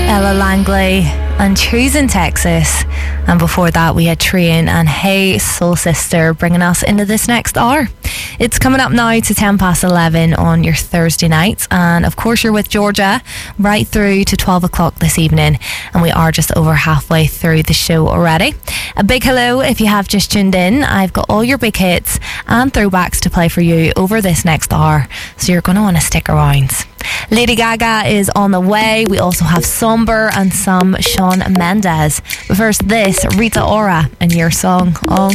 Ella Langley and Choosing Texas. And before that we had Trian and Hey Soul Sister, bringing us into this next hour. It's coming up now to 10 past 11 on your Thursday nights, and of course you're with Georgia right through to 12 o'clock this evening, and we are just over halfway through the show already. A big hello if you have just tuned in. I've got all your big hits and throwbacks to play for you over this next hour, so you're going to want to stick around. Lady Gaga is on the way. We also have Somber and some Shawn Mendes. But first, this, Rita Ora and Your Song on